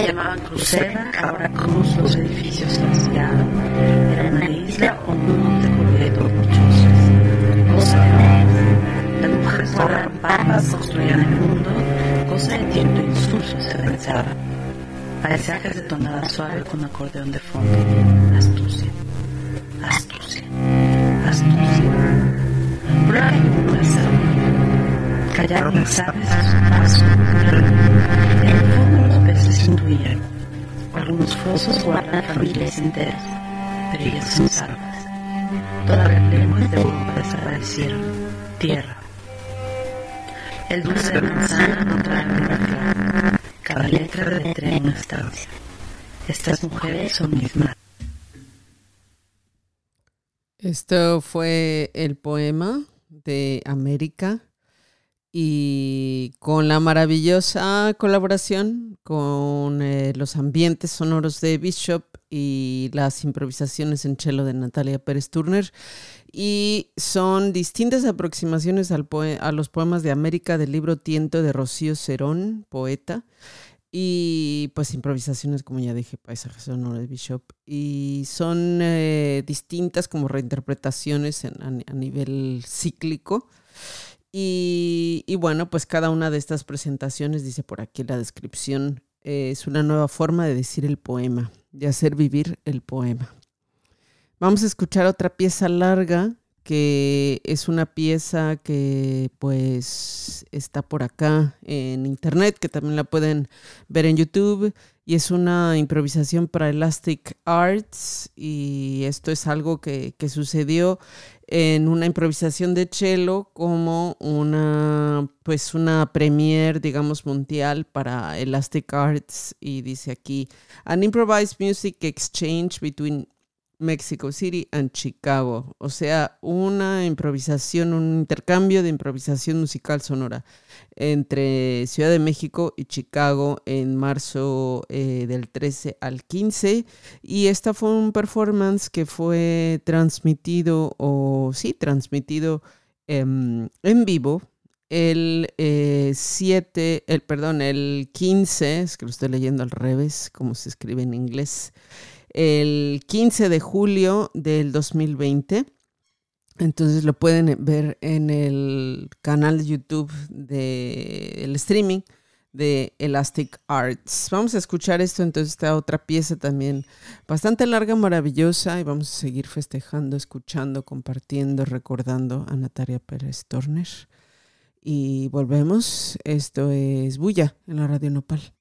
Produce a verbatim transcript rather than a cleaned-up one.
llamaban Cruceda, ahora cruz los edificios que la sellaban. Era una isla o un monte completo rochosos. Cosa de hombres. Las mujeres guardaban papas, construían el mundo, cosa de tiempo insulso se pensaba. Paisajes de tonada suave con acordeón de fondo. Astucia, astucia, astucia. Prueba y placer. Callaron las aves a su paso. En el fondo los peces intuían. Algunos fosos guardan familias enteras, pero ellas son salvas. Todas las lenguas de Europa desaparecieron. Tierra. El dulce de manzana contra la libertad. Cada letra de tren una estancia. Estas mujeres son mis madres. Esto fue el poema de América y con la maravillosa colaboración con eh, los ambientes sonoros de Bishop y las improvisaciones en cello de Natalia Pérez Turner. Y son distintas aproximaciones al poe- a los poemas de América del libro Tiento de Rocío Cerón, poeta. Y pues improvisaciones, como ya dije, paisajes sonoros de Bishop. Y son eh, distintas como reinterpretaciones en, a, a nivel cíclico. Y, y bueno, pues cada una de estas presentaciones, dice por aquí la descripción, eh, es una nueva forma de decir el poema, de hacer vivir el poema. Vamos a escuchar otra pieza larga, que es una pieza que pues está por acá en internet, que también la pueden ver en YouTube, y es una improvisación para Elastic Arts, y esto es algo que, que sucedió en una improvisación de cello como una pues una premiere, digamos, mundial para Elastic Arts, y dice aquí: An improvised music exchange between Mexico City and Chicago. O sea, una improvisación, un intercambio de improvisación musical sonora entre Ciudad de México y Chicago en marzo eh, del trece al quince. Y esta fue un performance que fue transmitido, o sí, transmitido eh, en vivo el eh, siete, el, perdón, el quince, es que lo estoy leyendo al revés, como se escribe en inglés, el quince de julio del dos mil veinte. Entonces lo pueden ver en el canal de YouTube del streaming de Elastic Arts. Vamos a escuchar esto, entonces, esta otra pieza también bastante larga, maravillosa, y vamos a seguir festejando, escuchando, compartiendo, recordando a Natalia Pérez Turner. Y volvemos. Esto es Bulla en la Radio Nopal.